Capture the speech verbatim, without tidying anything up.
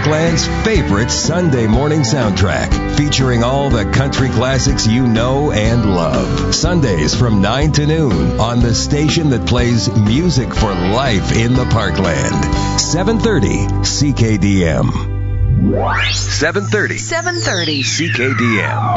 Parkland's favorite Sunday morning soundtrack, featuring all the country classics you know and love. Sundays from nine to noon on the station that plays music for life in the Parkland. seven thirty C K D M. seven thirty. seven thirty C K D M.